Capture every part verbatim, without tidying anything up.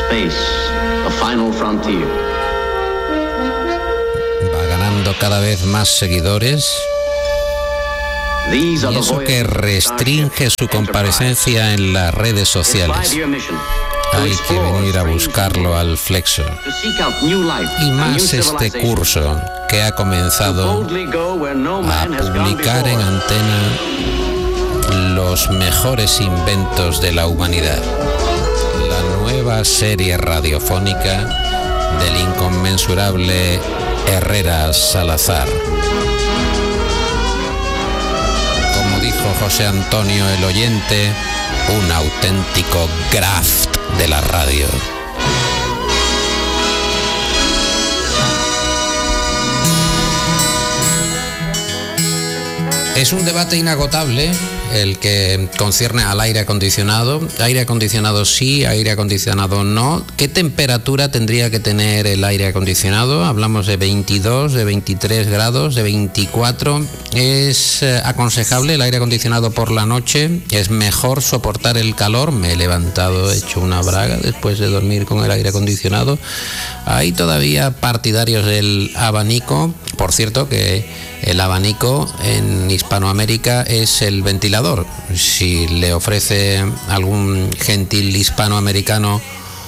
Space, the final frontier. Va ganando cada vez más seguidores. Y eso que restringe su comparecencia en las redes sociales. Hay que venir a buscarlo al Flexo. Y más este curso que ha comenzado a publicar en antena los mejores inventos de la humanidad. La nueva serie radiofónica del inconmensurable Herrera Salazar. Como dijo José Antonio el Oyente, un auténtico graft de la radio. Es un debate inagotable el que concierne al aire acondicionado. Aire acondicionado sí, aire acondicionado no. ¿Qué temperatura tendría que tener el aire acondicionado? Hablamos de veintidós, de veintitrés grados, de veinticuatro. ¿Es aconsejable el aire acondicionado por la noche? ¿Es mejor soportar el calor? Me he levantado, he hecho una braga después de dormir con el aire acondicionado. Hay todavía partidarios del abanico. Por cierto que el abanico en Hispanoamérica es el ventilador. Si le ofrece algún gentil hispanoamericano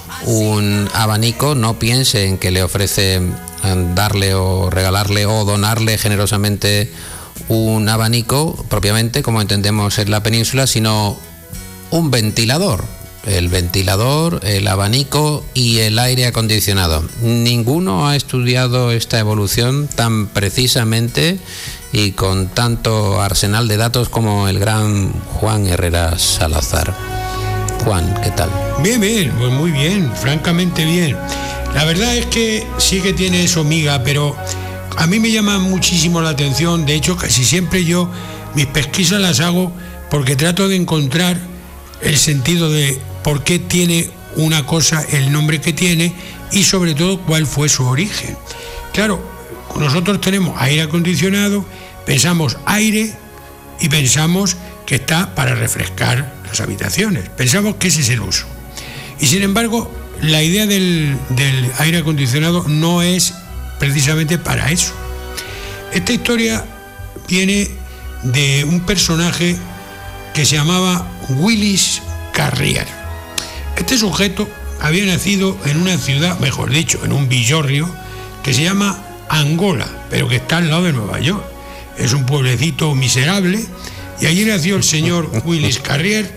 un abanico, no piense en que le ofrece darle o regalarle o donarle generosamente un abanico, propiamente como entendemos en la península, sino un ventilador. El ventilador, el abanico y el aire acondicionado. Ninguno ha estudiado esta evolución tan precisamente y con tanto arsenal de datos como el gran Juan Herrera Salazar. Juan, ¿qué tal? Bien, bien, pues muy bien, francamente bien. La verdad es que sí que tiene eso miga, pero a mí me llama muchísimo la atención. De hecho, casi siempre yo mis pesquisas las hago porque trato de encontrar el sentido de por qué tiene una cosa el nombre que tiene y sobre todo cuál fue su origen. Claro, nosotros tenemos aire acondicionado, pensamos aire y pensamos que está para refrescar las habitaciones. Pensamos que ese es el uso. Y sin embargo, la idea del, del aire acondicionado no es precisamente para eso. Esta historia viene de un personaje que se llamaba Willis Carrier. Este sujeto había nacido en una ciudad, mejor dicho, en un villorrio que se llama Angola, pero que está al lado de Nueva York. Es un pueblecito miserable y allí nació el señor Willis Carrier.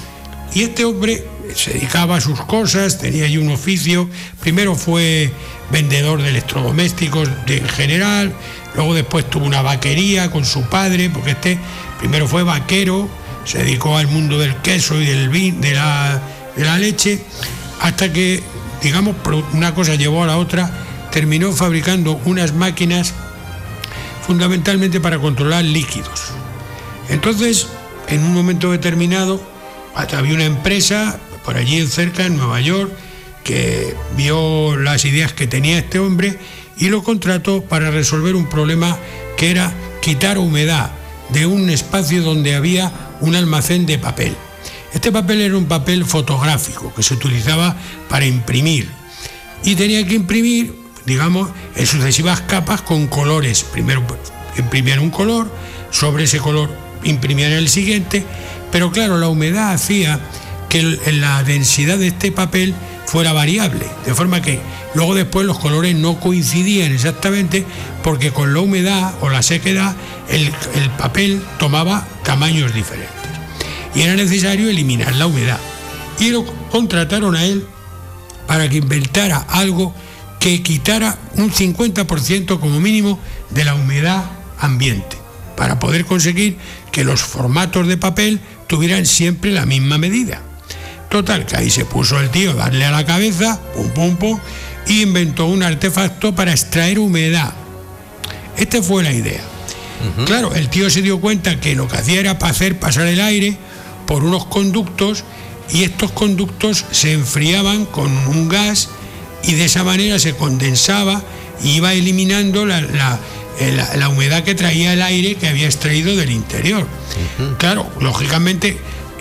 Y este hombre se dedicaba a sus cosas, tenía allí un oficio. Primero fue vendedor de electrodomésticos de, en general, luego después tuvo una vaquería con su padre, porque este primero fue vaquero, se dedicó al mundo del queso y del vin, de la, de la leche, hasta que, digamos, una cosa llevó a la otra, terminó fabricando unas máquinas fundamentalmente para controlar líquidos. Entonces, en un momento determinado, había una empresa por allí cerca, en Nueva York, que vio las ideas que tenía este hombre y lo contrató para resolver un problema que era quitar humedad de un espacio donde había un almacén de papel. Este papel era un papel fotográfico que se utilizaba para imprimir y tenía que imprimir, digamos, en sucesivas capas con colores. Primero imprimían un color, sobre ese color imprimían el siguiente, pero claro, la humedad hacía que el, la densidad de este papel fuera variable, de forma que luego después los colores no coincidían exactamente porque con la humedad o la sequedad el, el papel tomaba tamaños diferentes y era necesario eliminar la humedad y lo contrataron a él para que inventara algo que quitara un cincuenta por ciento como mínimo de la humedad ambiente para poder conseguir que los formatos de papel tuvieran siempre la misma medida. Total, que ahí se puso el tío a darle a la cabeza, pum, pum, pum, y inventó un artefacto para extraer humedad. Esta fue la idea. Uh-huh. Claro, el tío se dio cuenta que lo que hacía era hacer pasar el aire por unos conductos y estos conductos se enfriaban con un gas y de esa manera se condensaba y iba eliminando la, la, la, la humedad que traía el aire que había extraído del interior. Uh-huh. Claro, lógicamente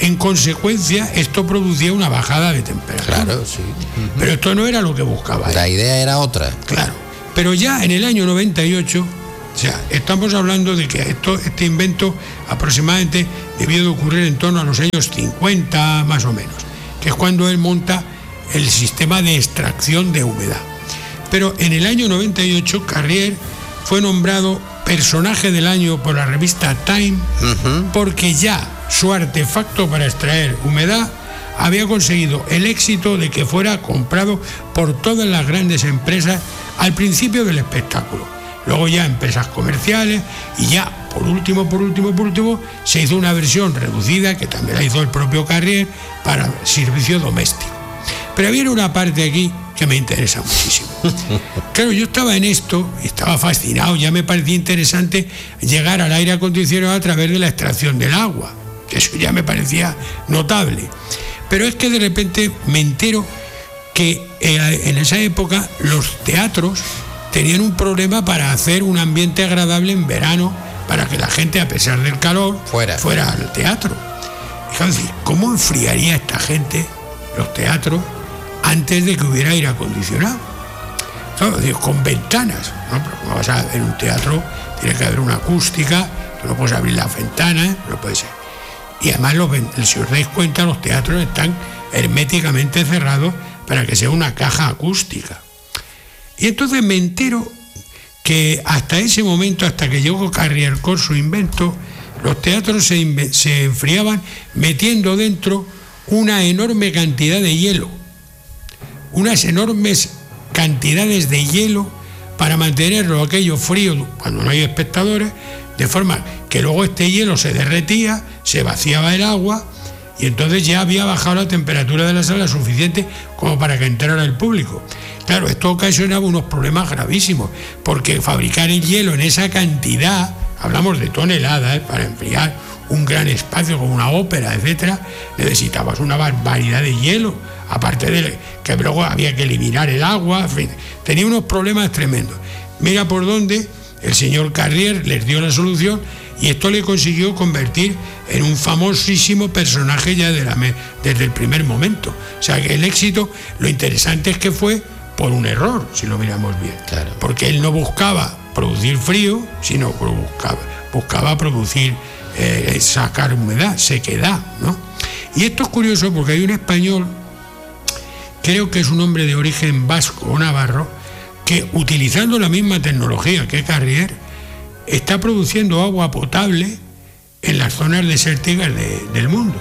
En consecuencia, esto producía una bajada de temperatura. Claro, sí. Uh-huh. Pero esto no era lo que buscaba. La él. idea era otra. Claro. Pero ya en el año noventa y ocho, o sea, estamos hablando de que esto, este invento aproximadamente debió de ocurrir en torno a los años cincuenta, más o menos, que es cuando él monta el sistema de extracción de humedad. Pero en el año noventa y ocho, Carrier fue nombrado personaje del año por la revista Time, uh-huh. porque ya su artefacto para extraer humedad había conseguido el éxito de que fuera comprado por todas las grandes empresas al principio del espectáculo. Luego ya empresas comerciales y ya por último, por último, por último, se hizo una versión reducida que también la hizo el propio Carrier para servicio doméstico. Pero había una parte aquí que me interesa muchísimo. Claro, yo estaba en esto, estaba fascinado, ya me parecía interesante llegar al aire acondicionado a través de la extracción del agua, que eso ya me parecía notable. Pero es que de repente me entero que en esa época los teatros tenían un problema para hacer un ambiente agradable en verano, para que la gente, a pesar del calor, fuera, fuera al teatro. Entonces, ¿cómo enfriaría esta gente los teatros antes de que hubiera aire acondicionado? Claro, con ventanas, ¿no? Pero como vas a ver un teatro, tiene que haber una acústica, tú no puedes abrir las ventanas, no puede ser. Y además, los, si os dais cuenta, los teatros están herméticamente cerrados para que sea una caja acústica. Y entonces me entero que hasta ese momento, hasta que llegó Carrier con su invento, los teatros se, se enfriaban metiendo dentro una enorme cantidad de hielo, unas enormes cantidades de hielo para mantenerlo aquello frío cuando no hay espectadores, de forma que luego este hielo se derretía, se vaciaba el agua y entonces ya había bajado la temperatura de la sala suficiente como para que entrara el público. Claro, esto ocasionaba unos problemas gravísimos, porque fabricar el hielo en esa cantidad, hablamos de toneladas, ¿eh? Para enfriar un gran espacio como una ópera, etcétera, necesitabas una barbaridad de hielo, aparte de que luego había que eliminar el agua, en fin, tenía unos problemas tremendos. Mira por dónde el señor Carrier les dio la solución y esto le consiguió convertir en un famosísimo personaje ya de la, desde el primer momento. O sea que el éxito, lo interesante es que fue por un error, si lo miramos bien. Claro. Porque él no buscaba producir frío, sino que buscaba, buscaba producir, eh, sacar humedad, sequedad, ¿no? Y esto es curioso porque hay un español, creo que es un hombre de origen vasco o navarro, que utilizando la misma tecnología que Carrier, está produciendo agua potable en las zonas desérticas de, del mundo,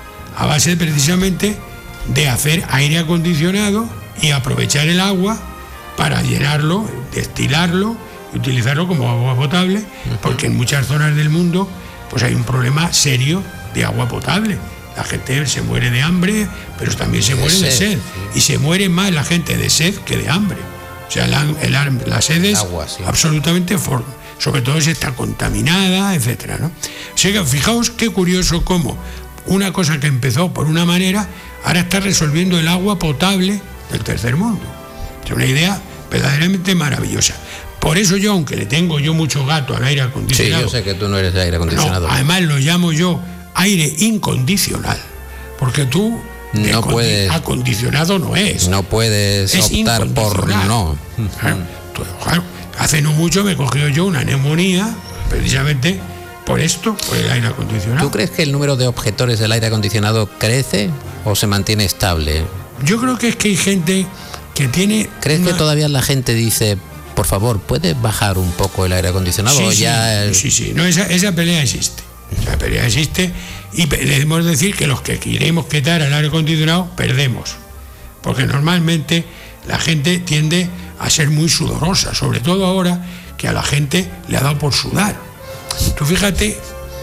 a base precisamente de hacer aire acondicionado y aprovechar el agua para llenarlo, destilarlo y utilizarlo como agua potable, porque en muchas zonas del mundo pues hay un problema serio de agua potable. La gente se muere de hambre, pero también se muere de sed, y se muere más la gente de sed que de hambre. O sea, la, el, la sed es agua, sí, absolutamente for, sobre todo si está contaminada, etcétera, ¿no? O sea que fijaos qué curioso cómo una cosa que empezó por una manera ahora está resolviendo el agua potable del tercer mundo. Es una idea verdaderamente maravillosa. Por eso yo, aunque le tengo yo mucho gato al aire acondicionado... Sí, yo sé que tú no eres de aire acondicionado. No, además lo llamo yo aire incondicional, porque tú no puedes, acondicionado no es. No puedes es optar por no. Claro, tú, claro, hace no mucho me cogió yo una neumonía, precisamente por esto, por el aire acondicionado. ¿Tú crees que el número de objetores del aire acondicionado crece o se mantiene estable? Yo creo que es que hay gente que tiene... ¿Crees una... que todavía la gente dice, por favor, ¿puedes bajar un poco el aire acondicionado? Sí, o sí, ya el... sí, sí, no, esa, esa pelea existe. Esa pelea existe y debemos decir que los que queremos quitar el aire acondicionado perdemos. Porque normalmente la gente tiende a ser muy sudorosa, sobre todo ahora que a la gente le ha dado por sudar. Tú fíjate,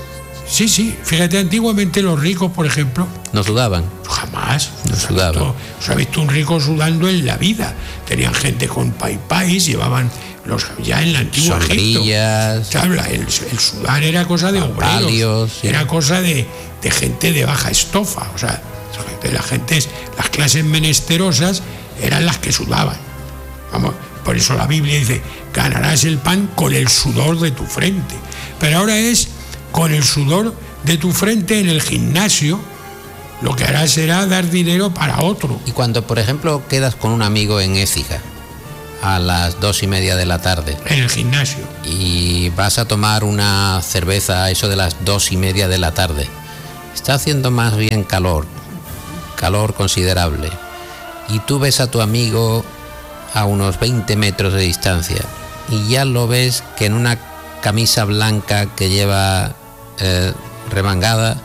sí, sí, fíjate, antiguamente los ricos, por ejemplo... ¿No sudaban? Jamás. No sudaban. No se ha visto un rico sudando en la vida. Tenían gente con paipais, llevaban los ya en la antigua sombrillas. Claro, el, el sudar era cosa de obreros, sí. Era cosa de, de gente de baja estofa. O sea, de la gente, las clases menesterosas eran las que sudaban. Vamos, por eso la Biblia dice, ganarás el pan con el sudor de tu frente. Pero ahora es con el sudor de tu frente en el gimnasio, lo que hará será dar dinero para otro. Y cuando, por ejemplo, quedas con un amigo en Écija a las dos y media de la tarde. En el gimnasio. Y vas a tomar una cerveza a eso de las dos y media de la tarde. Está haciendo más bien calor, calor considerable. Y tú ves a tu amigo a unos veinte metros de distancia y ya lo ves que en una camisa blanca que lleva eh, remangada,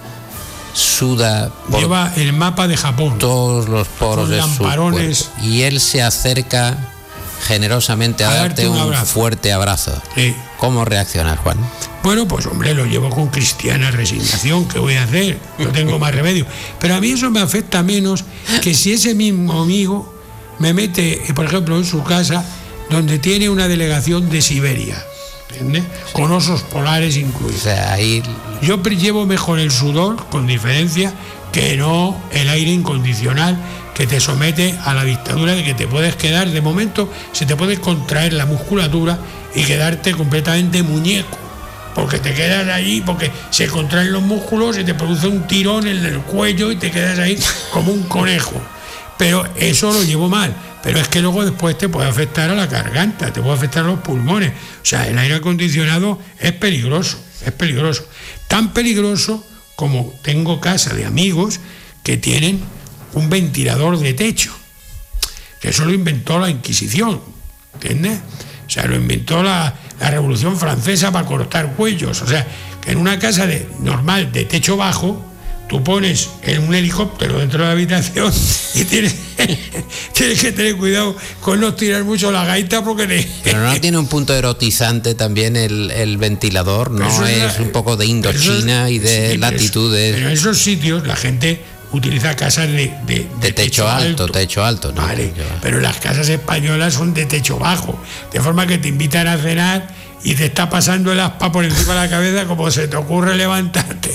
suda por lleva el mapa de Japón, todos los poros de su cuerpo, y él se acerca generosamente a, a darte, darte un, un fuerte abrazo. Sí. ¿Cómo reaccionas, Juan? Bueno, pues hombre, lo llevo con cristiana resignación. ¿Qué voy a hacer? No tengo más remedio. Pero a mí eso me afecta menos que si ese mismo amigo me mete, por ejemplo, en su casa, donde tiene una delegación de Siberia, ¿entiendes? Sí. Con osos polares incluidos. O sea, ahí... Yo llevo mejor el sudor, con diferencia, que no el aire incondicional que te somete a la dictadura de que te puedes quedar, de momento, se te puede contraer la musculatura y quedarte completamente muñeco, porque te quedas allí, porque se contraen los músculos y te produce un tirón en el cuello y te quedas ahí como un conejo. Pero eso lo llevo mal, pero es que luego después te puede afectar a la garganta, te puede afectar a los pulmones. O sea, el aire acondicionado es peligroso, es peligroso. Tan peligroso como tengo casa de amigos que tienen un ventilador de techo, que eso lo inventó la Inquisición, ¿entiendes? O sea, lo inventó la, la Revolución Francesa para cortar cuellos. O sea, que en una casa de, normal de techo bajo, tú pones en un helicóptero dentro de la habitación y tienes, tienes que tener cuidado con no tirar mucho la gaita porque te... Pero no tiene un punto erotizante también el, el ventilador, ¿no? Eso es, es la, un poco de Indochina y de sí, latitudes. Pero, pero en esos sitios la gente utiliza casas de, de, de, de techo, techo alto, alto, techo alto, ¿no? Vale, pero las casas españolas son de techo bajo, de forma que te invitan a cenar y te está pasando el aspa por encima de la cabeza como se te ocurre levantarte.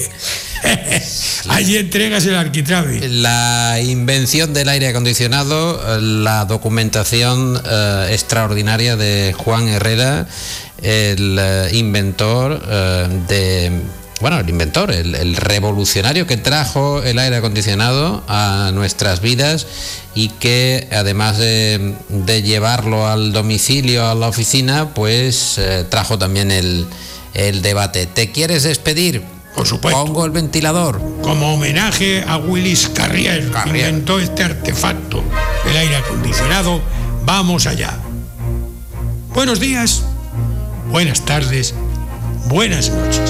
Allí entregas el arquitrabe. La invención del aire acondicionado, la documentación eh, extraordinaria de Juan Herrera, el eh, inventor eh, de... Bueno, el inventor, el, el revolucionario que trajo el aire acondicionado a nuestras vidas y que además de, de llevarlo al domicilio, a la oficina, pues eh, trajo también el, el debate. ¿Te quieres despedir? Por supuesto. Pongo el ventilador. Como homenaje a Willis Carrier, que inventó este artefacto, el aire acondicionado, vamos allá. Buenos días, buenas tardes, buenas noches.